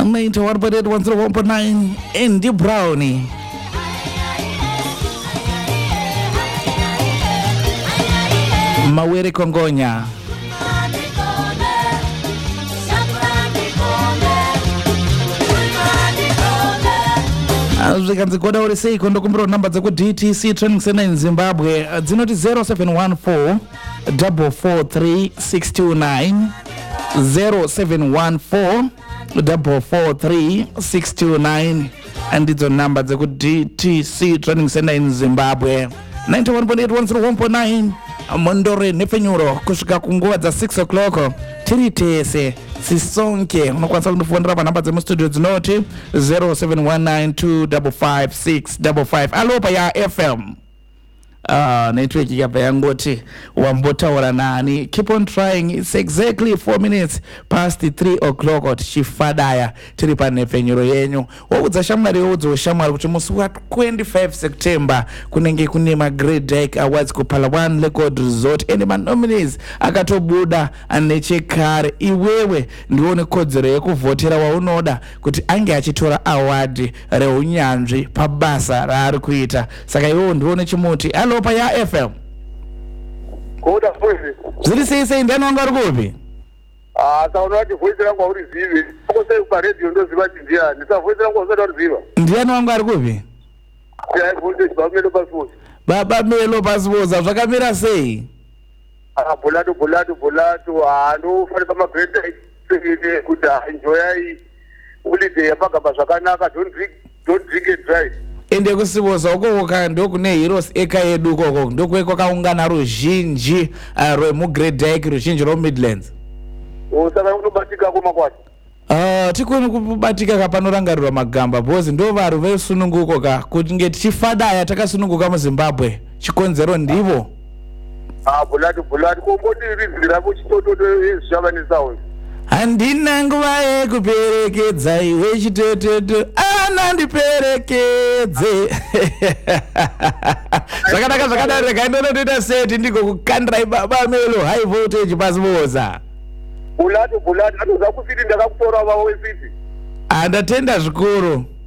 91.8 Andy Brownie. Mawere Kongonya. Zvikanzi goda uri sei kondokumbira namba dzeku DTC Training Center in Zimbabwe dzinoti 0714 443 629 0714 443 629 andidzo namba dzeku DTC Training Center in Zimbabwe. 91.8 101.9 Mondore Nefenyuro kusvika kunguva dza6 o'clock tiri tese sisonke unokwanisa kundifondera panhamba dzemustudio dzinoti 0719255655. alopa ya FM network yabva yangoti wambotaura nani. Keep on trying. It's exactly 4 minutes past 3 o'clock tichifadaya tiri panhepfenyuro yenyu. Waudza shamwari youdza shamwari kuti musi wa 25 September kunenge kune maGreat Dyke Awards kupala One Record Resort ende manominees akatobuda nechekare. Iwewe ndione kodzero yekuvhotera waunoda kuti ange achitora award reunyanzvi pabasa raari kuita. Saka iwewe ndione chimuti alopa ya FM. Kuda fuzi. Zviri sei ndani wanga ari kupi? Saona kuti voice rangu aurizivi. Kose pa radio ndoziva kuti ndiani. Sa voice rangu usati uriziva. Ndiani wanga ari kupi? Ya voice Bamelo Passport. Baba Melo Passport zvakamira sei? Bolato anofana pamaGreat Dyke kuti enjoy holiday yapagamba zvakanaka. Don't drink and drive. Ende kusiboza ukoko ndokune Heroes eka yedu ukoko ndokweko kaungana ruzhinji rwemuGreat Dyke ruzhinji rweMidlands. Saka unobatika kumakwati. Tikoni kubatika kapanorangarirwa magamba bozi ndo varu vesununguko ka kuti nge tichifadaya takasununguka muZimbabwe chikonzero ndivo. Bolato komboti rizira kuchitototo ezvavanisawo. Handina nguva yekuperekedza iwe chitototo anandiperekedze. Zvakanaka rega ndonotoita seti ndiko kukandira Baba Melo high voltage pasiboza. Bolato anoza kusiti ndakakutora vawo wesiti. Ndatenda zvikuru.